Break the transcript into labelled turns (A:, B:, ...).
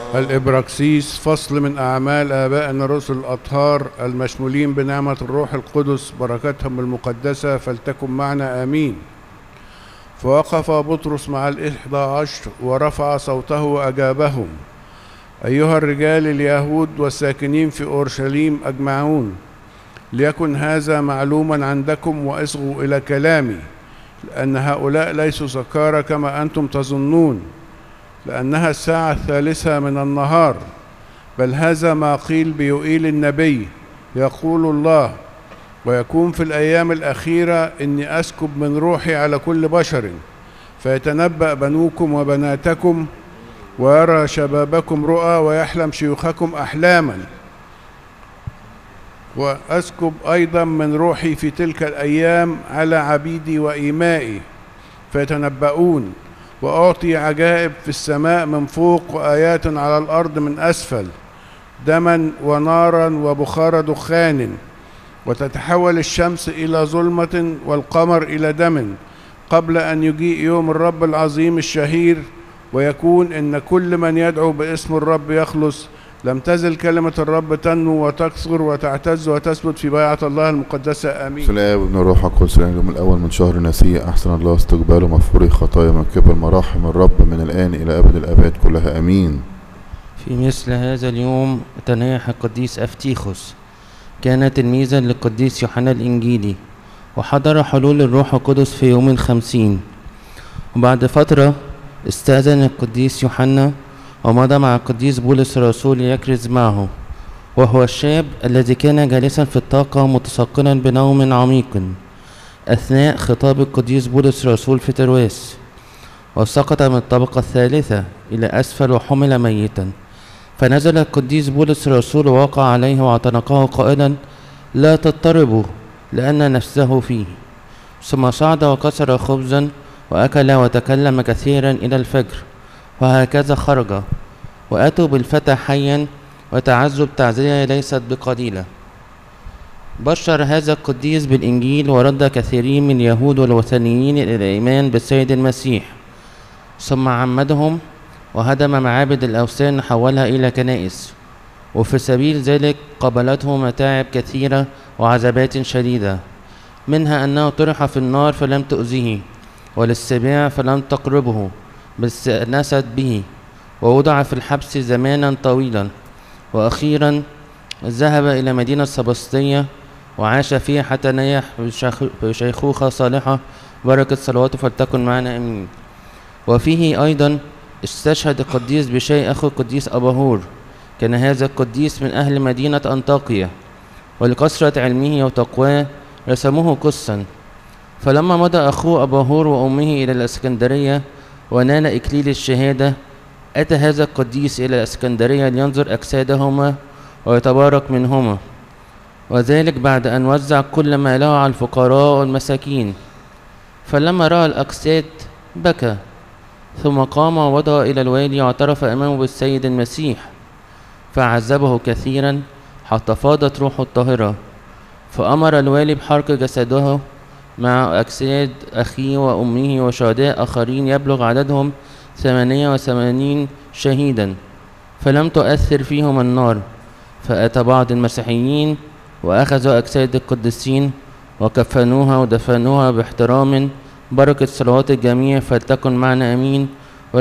A: الإبراكسيس، فصل من أعمال آبائنا الرسل الأطهار المشمولين بنعمة الروح القدس، بركتهم المقدسة فلتكن معنا آمين. فوقف بطرس مع 11 ورفع صوته وأجابهم: أيها الرجال اليهود والساكنين في أورشليم أجمعون، ليكن هذا معلوما عندكم واصغوا إلى كلامي، لأن هؤلاء ليسوا سكارى كما أنتم تظنون، لأنها الساعة 3 من النهار. بل هذا ما قيل بيوئيل النبي: يقول الله: ويكون في الأيام الأخيرة إني أسكب من روحي على كل بشر، فيتنبأ بنوكم وبناتكم، ويرى شبابكم رؤى، ويحلم شيوخكم أحلاما. وأسكب أيضا من روحي في تلك الأيام على عبيدي وإيمائي فيتنبؤون، وأعطي عجائب في السماء من فوق وآيات على الأرض من أسفل، دما ونارا وبخار دخان، وتتحول الشمس إلى ظلمة والقمر إلى دم قبل أن يجيء يوم الرب العظيم الشهير. ويكون إن كل من يدعو باسم الرب يخلص. لم تزل كلمة الرب تنمو وتكثر وتعتز وتثبت في بيعة الله المقدسة. آمين.
B: سلام ابن الروح القدس. اليوم الأول من شهر نسيء، أحسن الله استقباله مغفوري خطايا من قبل مراحم الرب من الآن إلى أبد الآباد كلها. آمين.
C: في مثل هذا اليوم تنيح القديس أفتيخوس، كان تلميذا للقديس يوحنا الإنجيلي، وحضر حلول الروح القدس في يوم 50. وبعد فترة استأذن القديس يوحنا ومضى مع القديس بولس الرسول يكرز معه، وهو الشاب الذي كان جالسا في الطاقة متثقلا بنوم عميق أثناء خطاب القديس بولس الرسول في ترواس، وسقط من الطبقة الثالثة إلى أسفل وحمل ميتا. فنزل القديس بولس الرسول ووقع عليه واعتنقه قائلا: لا تضطربوا، لأن نفسه فيه. ثم صعد وكسر خبزا وأكل وتكلم كثيرا إلى الفجر، وهكذا خرج. وأتوا بالفتى حيا وتعذب تعزية ليست بقليلة. بشر هذا القديس بالإنجيل، ورد كثيرين من اليهود والوثنيين إلى الإيمان بالسيد المسيح، ثم عمدهم وهدم معابد الأوثان حولها إلى كنائس. وفي سبيل ذلك قبلته متاعب كثيرة وعذابات شديدة، منها أنه طرح في النار فلم تؤذه، وللسباع فلم تقربه بل استأنست به، ووضع في الحبس زمانا طويلا. وأخيرا ذهب إلى مدينة سبسطية وعاش فيها حتى نيح بشيخوخة صالحة، بركة صلواته فلتكن معنا آمين. وفيه أيضا استشهد القديس بشيء أخو القديس أباهور. كان هذا القديس من أهل مدينة أنطاكية، ولكثرة علمه وتقواه رسموه قسا. فلما مضى أخوه أباهور وأمه إلى الإسكندرية ونال إكليل الشهادة، أتى هذا القديس إلى الإسكندرية لينظر أجسادهما ويتبارك منهما، وذلك بعد أن وزع كل ما له على الفقراء والمساكين. فلما رأى الأجساد بكى، ثم قام ووضع إلى الوالي واعترف أمامه بالسيد المسيح، فعذبه كثيرا حتى فاضت روحه الطاهرة. فأمر الوالي بحرق جسده مع أجساد أخيه وأمه وشهداء آخرين يبلغ عددهم 88 شهيدا، فلم تؤثر فيهم النار. فأتى بعض المسيحيين وأخذوا أجساد القديسين وكفنوها ودفنوها باحترام، بركة صلوات الجميع فلتكن معنا آمين.